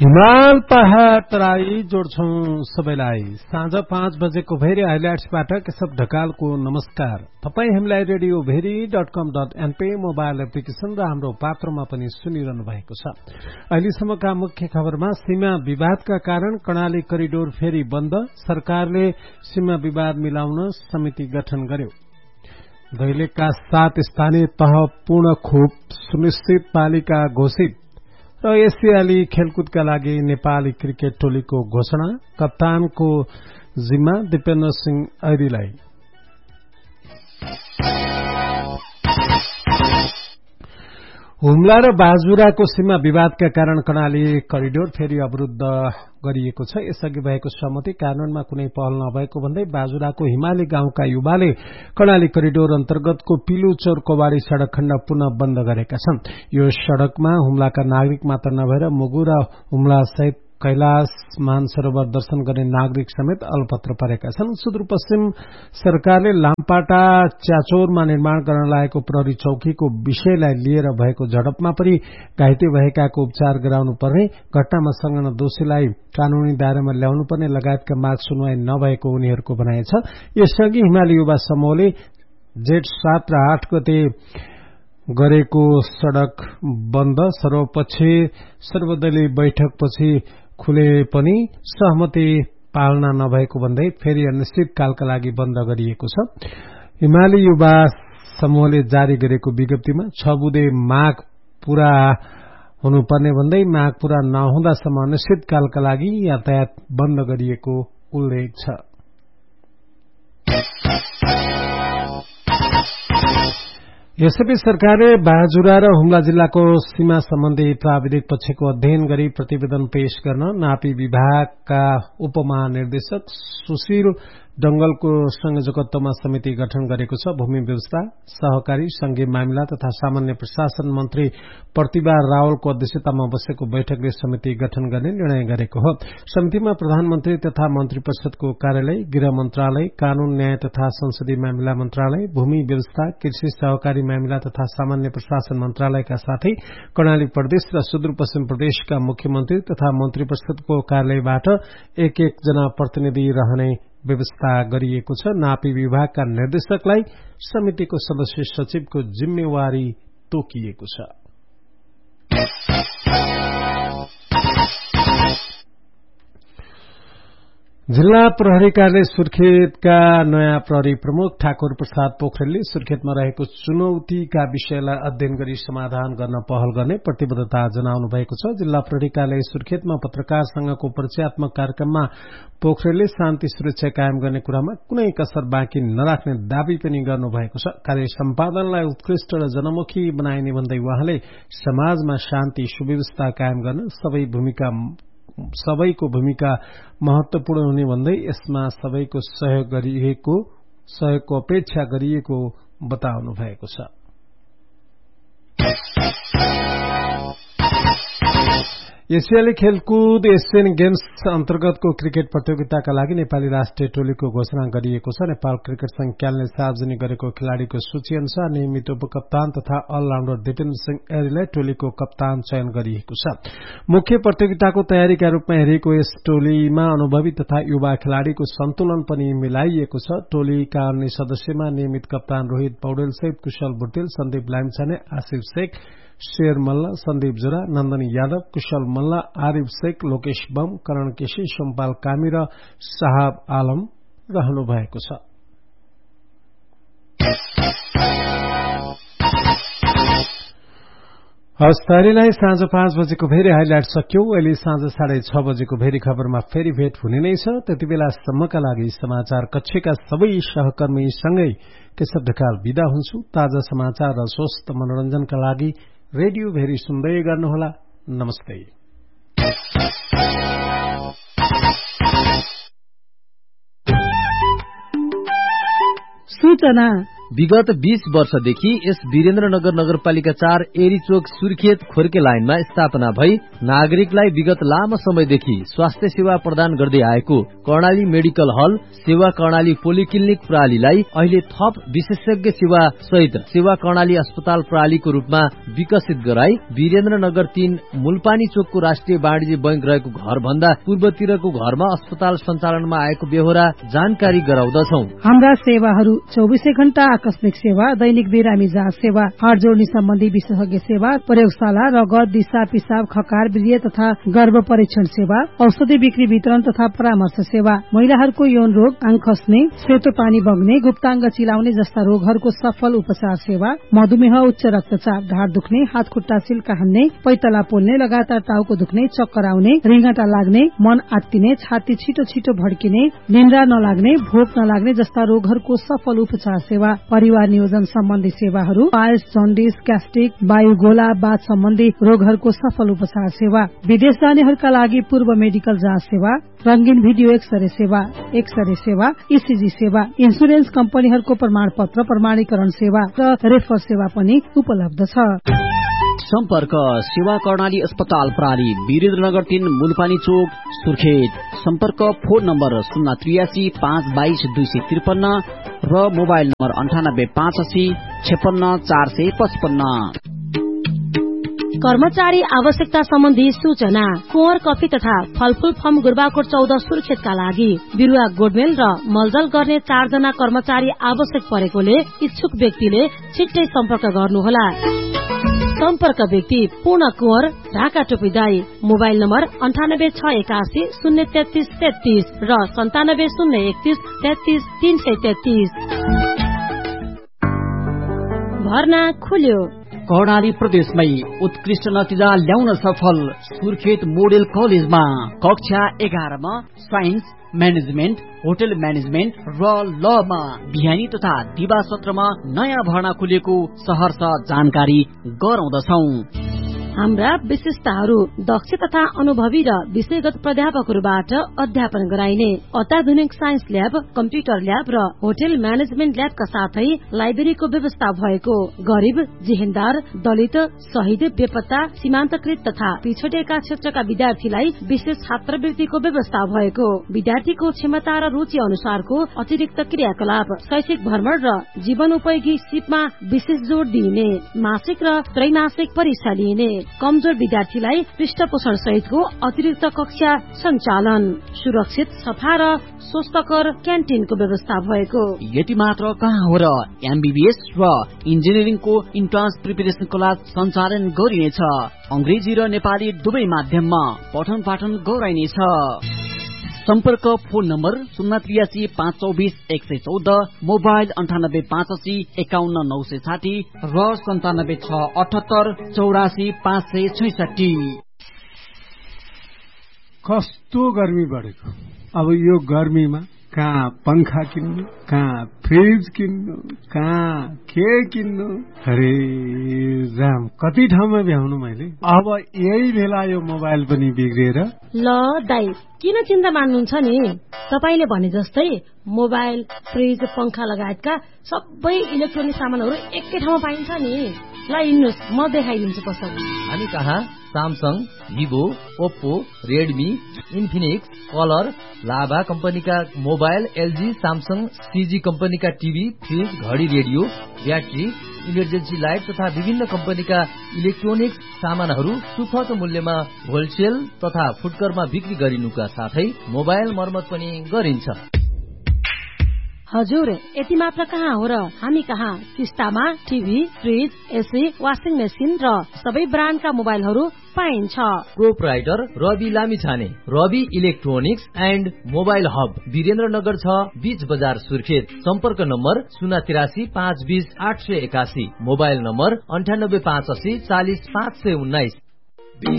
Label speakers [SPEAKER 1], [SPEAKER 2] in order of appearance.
[SPEAKER 1] हिमाल पहाड तराई जोड्छौं सबैलाई। साँझ 5 बजेको भेरी हाइलाइट्सबाट केशव ढकालको नमस्कार। तपाई हामीलाई रेडियो भेरी.com.np मोबाइल एप्लिकेशन र हाम्रो पात्रमा पनि सुनिरहनु भएको छ। अहिलेसम्मका मुख्य खबरमा सीमा विवादका कारण कर्णाली करिडोर फेरि बन्द, सरकारले सीमा विवाद मिलाउन समिति गठन गर्यो। दैलेखका 7 स्थानीय तह पूर्ण खोप सुनिश्चित पालिका घोषित र एसियाली खेलकुदका लागि नेपाली क्रिकेट टोलीको घोषणा, कप्तानको जिम्मा दिपेन्द्र सिंह ऐरीलाई। हुम्ला र बाजुराको सीमा विवादका कारण कर्णाली करिडोर फेरि अवरुद्ध गरिएको छ। यसअघि भएको सहमति कार्यान्वयनमा कुनै पहल नभएको भन्दै बाजुराको हिमाली गाउँका युवाले कर्णाली करिडोर अन्तर्गतको पिलुचौर कोवाडी सड़क खण्ड पुनः बन्द गरेका छन्। यो सड़कमा हुम्लाका नागरिक मात्र नभएर मुगु र हुम्ला सहित कैलाश मानसरोवर दर्शन गर्ने नागरिक समेत अलपत्र परेका छन्। सुदूरपश्चिम सरकारले लामपाटा च्याचौरमा निर्माण गर्न लागेको प्रहरी चौकीको विषयलाई लिएर भएको झडपमा पनि घाइते भएकाको उपचार गराउनु पर्ने, घटनामा संलग्न दोषीलाई कानूनी दायरामा ल्याउनु पर्ने लगायतका माग सुनवाई नभएको उनीहरूको भनाइ छ। यसअघि हिमाली युवा समूहले जेठ 7 र 8 गते गरेको सड़क बन्द सर्वदलीय बैठकपछि खुले पनि सहमति पालना नभएको भन्दै फेरि अनिश्चितकालका लागि बन्द गरिएको छ। हिमाली युवा समूहले जारी गरेको विज्ञप्तिमा 6 बुँदे माग पूरा हुनुपर्ने भन्दै माग पूरा नहुँदासम्म अनिश्चितकालका लागि यातायात बन्द गरिएको उल्लेख छ। यसैबीच सरकारले बाजुरा र हुम्ला जिल्लाको सीमा सम्बन्धी प्राविधिक पक्षको अध्ययन गरी प्रतिवेदन पेश गर्न नापी विभागका उपमहानिर्देशक सुशील डंगलको संयोजकत्वमा समिति गठन गरेको छ। भूमि व्यवस्था, सहकारी, संघीय मामिला तथा सामान्य प्रशासन मन्त्री प्रतिभा रावलको अध्यक्षतामा बसेको बैठकले समिति गठन गर्ने निर्णय गरेको हो। समितिमा प्रधानमन्त्री तथा मन्त्री परिषदको कार्यालय, गृह मन्त्रालय, कानून न्याय तथा संसदीय मामिला मन्त्रालय, भूमि व्यवस्था, कृषि सहकारी मामिला तथा सामान्य प्रशासन मन्त्रालयका साथै कर्णाली प्रदेश र सुदूरपश्चिम प्रदेशका मुख्यमन्त्री तथा मन्त्री परिषदको कार्यालयबाट एक जना प्रतिनिधि रहने व्यवस्था गरिएको छ। नापी विभागका निर्देशकलाई समितिको सदस्य सचिवको जिम्मेवारी तोकिएको छ। जिल्ला प्रहरी कार्यालय सुर्खेतका नयाँ प्रहरी प्रमुख ठाकुर प्रसाद पोखरेलले सुर्खेतमा रहेको चुनौतीका विषयलाई अध्ययन गरी समाधान गर्न पहल गर्ने प्रतिबद्धता जनाउनु भएको छ। जिल्ला प्रहरी कार्यालय सुर्खेतमा पत्रकार संघको परिचयात्मक कार्यक्रममा पोखरेलले शान्ति सुरक्षा कायम गर्ने कुरामा कुनै कसर बाँकी नराख्ने दावी पनि गर्नुभएको छ। कार्य सम्पादनलाई उत्कृष्ट र जनमुखी बनाइने भन्दै उहाँले समाजमा शान्ति सुव्यवस्था कायम गर्न सबैको भूमिका महत्वपूर्ण हुने भन्दै यसमा सबैको सहयोगको अपेक्षा गरिएको बताउनु भएको छ। एसियाली खेलकुद एशियन गेम्स अन्तर्गतको क्रिकेट प्रतियोगिताका लागि नेपाली राष्ट्रिय टोलीको घोषणा गरिएको छ। नेपाल क्रिकेट संघ क्यालले सार्वजनिक गरेको खेलाड़ीको सूची अनुसार नियमित उपकप्तान तथा अलराउण्डर दिपेन्द्र सिंह ऐरीलाई टोलीको कप्तान चयन गरिएको छ। मुख्य प्रतियोगिताको तयारीका रूपमा हेरिएको यस टोलीमा अनुभवी तथा युवा खेलाड़ीको सन्तुलन पनि मिलाइएको छ। टोलीका अन्य सदस्यमा नियमित कप्तान रोहित पौडेल सहित कुशल बुटेल, सन्दीप लामिछाने, आसिफ शेख, शेर मल्ल, सन्दीप जोरा, नन्दनी यादव, कुशल मल्ल, आरिफ शेख, लोकेश बम, करण केसी, सोमपाल कामी र साहब आलम रहनु भएको छ। हस्तारीलाई साँझ 5 बजेको भेरी हाइलाइट सकियो। अहिले साँझ 6:30 बजेको भेरी खबरमा फेरि भेट हुने नै छ। त्यति बेलासम्मका लागि समाचार कक्षका सबै सहकर्मीसँगै केशव ढकाल बिदा हुन्छु। ताजा समाचार र स्वस्थ मनोरञ्जनका लागि रेडियो भेरी सुन्दै गर्नुहोला। नमस्ते।
[SPEAKER 2] सूचना विगत 20 वर्षदेखि यस वीरेन्द्रनगर नगरपालिका 4 एरीचोक सुर्खेत खोर्के लाइनमा स्थापना भई नागरिकलाई विगत लामो समयदेखि स्वास्थ्य सेवा प्रदान गर्दै आएको कर्णाली मेडिकल हल सेवा कर्णाली पोलिक्लिनिक प्रणालीलाई अहिले थप विशेषज्ञ सेवा सहित सेवा कर्णाली अस्पताल प्रणालीको रूपमा विकसित गराई वीरेन्द्रनगर 3 मूलपानी चोकको राष्ट्रिय वाणिज्य बैंक रहेको घर भन्दा पूर्वतिरको घरमा अस्पताल सञ्चालनमा आएको बेहोरा जानकारी गराउँदछौ।
[SPEAKER 3] हाम्रा सेवाहरू 24 घण्टा आकस्मिक सेवा, दैनिक बिरामी जाँच सेवा, हाड जोड्ने सम्बन्धी विशेषज्ञ सेवा, प्रयोगशाला, रगत, दिशा पिसाब, खकार, वीर्य तथा गर्भ परीक्षण सेवा, औषधि बिक्री वितरण तथा परामर्श सेवा, महिलाहरूको यौन रोग, आङ खस्ने, सेतो पानी बग्ने, गुप्ताङ्ग चिलाउने जस्ता रोगहरूको सफल उपचार सेवा, मधुमेह, उच्च रक्तचाप, ढाड दुख्ने, हात खुट्टा सिल्का हान्ने, पैतला पोल्ने, लगातार टाउको दुख्ने, चक्कर आउने, रिङ्गटा लाग्ने, मन आत्तिने, छाती छिटो छिटो भड्किने, निन्द्रा नलाग्ने, भोक नलाग्ने जस्ता रोगहरूको सफल उपचार सेवा, परिवार नियोजन सम्बन्धी सेवाहरू, पाइल्स, जन्डिस, ग्यास्ट्रिक, वायुगोला, बाथ सम्बन्धी रोगहरूको सफल उपचार सेवा, विदेश जानेहरूका लागि पूर्व मेडिकल जाँच सेवा, रंगीन भिडियो एक्सरे सेवा, ईसीजी सेवा, इन्सुरेन्स कम्पनीहरूको प्रमाणपत्र प्रमाणीकरण सेवा र रेफर सेवा पनि उपलब्ध छ।
[SPEAKER 4] सम्पर्क सेवा कर्णाली अस्पताल प्रणाली वीरेन्द्रनगर 3 मूलपानी चोक सुर्खेत। सम्पर्क फोन नम्बर 083 522 253 र मोबाइल नम्बर 98 85 56 455।
[SPEAKER 5] कर्मचारी आवश्यकता सम्बन्धी सूचना। कुँवर कफी तथा फलफूल फर्म गुरबाकोट 14 सुर्खेतका लागि बिरुवा गोडमेल र मलजल गर्ने 4 जना कर्मचारी आवश्यक परेकोले इच्छुक व्यक्तिले छिट्टै सम्पर्क गर्नुहोला। सम्पर्क व्यक्ति पूर्ण कुँवर, ढाका टोपीदाई। मोबाइल नम्बर 9861 033 33 र 97 031 33 333। भर्ना खुल्यो।
[SPEAKER 4] कर्णाली प्रदेशमै उत्कृष्ट नतिजा ल्याउन सफल सुर्खेत मोडेल कलेजमा कक्षा 11 मा साइन्स, म्यानेजमेन्ट, होटल म्यानेजमेन्ट र लमा बिहानी तथा दिवा सत्रमा नयाँ भर्ना खुलेको सहर्ष जानकारी गराउँदछौ।
[SPEAKER 5] हाम्रा विशेषताहरू दक्ष तथा अनुभवी र विषयगत प्राध्यापकहरूबाट अध्यापन गराइने अत्याधुनिक साइन्स ल्याब, कम्प्युटर ल्याब र होटल म्यानेजमेन्ट ल्याबका साथै लाइब्रेरीको व्यवस्था भएको, गरिब, जेहेन्दार, दलित, शहीद, बेपत्ता, सीमान्तकृत तथा पिछडिएका क्षेत्रका विद्यार्थीलाई विशेष छात्रवृत्तिको व्यवस्था भएको, विद्यार्थीको क्षमता र रुचि अनुसारको अतिरिक्त क्रियाकलाप, शैक्षिक भ्रमण र जीवनोपयोगी सिपमा विशेष जोड़ दिइने, मासिक र त्रैमासिक परीक्षा लिइने, कमजोर विद्यार्थीलाई पृष्ठपोषण सहितको अतिरिक्त कक्षा सञ्चालन, सुरक्षित, सफा र स्वस्थकर क्यान्टिनको व्यवस्था भएको।
[SPEAKER 4] यति मात्र कहाँ हो र एमबीबीएस र इन्जिनियरिङको इन्ट्रान्स प्रिपरेसन क्लास सञ्चालन गरिनेछ। अंग्रेजी र नेपाली दुवै माध्यममा पठन पाठन गराइनेछ। सम्पर्क फोन नम्बर 083 524 114, मोबाइल 98 85 51 960 र 97 678 84 566।
[SPEAKER 1] कस्तो गर्मी बढेको। अब यो गर्मीमा कहाँ पंखा किन्नु, कहाँ फ्रिज किन्नु, कहाँ के किन्नु, अरे राम कति ठाउँमा भ्याउनु मैले। अब यही बेला यो मोबाइल पनि बिग्रिएर।
[SPEAKER 5] ल दाइ किन चिन्ता मान्नुहुन्छ नि, तपाईले भने जस्तै मोबाइल, फ्रिज, पंखा लगायतका सबै इलेक्ट्रोनिक सामानहरू एकै ठाउँमा पाइन्छ नि। ल हिँड्नुहोस्, म देखाइदिन्छु पसल।
[SPEAKER 2] हामी कहाँ Samsung, Vivo, Oppo, Redmi, Infinix, colour, लाभा कम्पनीका मोबाइल, एलजी, सामसङ, सीजी कम्पनीका टिभी, फ्रिज, घडी, रेडियो, ब्याट्री, इमर्जेन्सी लाइट तथा विभिन्न कम्पनीका इलेक्ट्रोनिक्स सामानहरू सुपथ मूल्यमा होलसेल तथा फुटकरमा बिक्री गरिनुका साथै मोबाइल मर्मत पनि गरिन्छ।
[SPEAKER 5] हजुर यति मात्र कहाँ हो र, हामी कहाँ किस्तामा TV, fridge, AC, washing machine र सबै ब्रान्डका मोबाइलहरू पाइन्छ।
[SPEAKER 2] Proprietor Rabi Lamichhane, Rabi electronics and mobile hub, Birendranagar 6 बीच बजार सुर्खेत। सम्पर्क नम्बर 083 520 881, मोबाइल नम्बर 98 580 40 519।